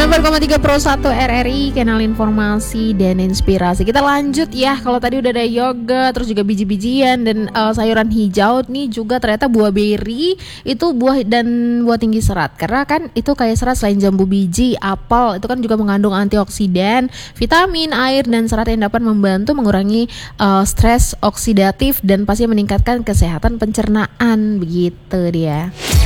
94,3 Pro 1 RRI, kanal informasi dan inspirasi. Kita lanjut ya. Kalau tadi udah ada yoga, terus juga biji-bijian dan sayuran hijau, nih juga ternyata buah beri itu buah dan buah tinggi serat. Karena kan itu kayak serat selain jambu biji, apel itu kan juga mengandung antioksidan, vitamin, air dan serat yang dapat membantu mengurangi stres oksidatif dan pasti meningkatkan kesehatan pencernaan, begitu dia.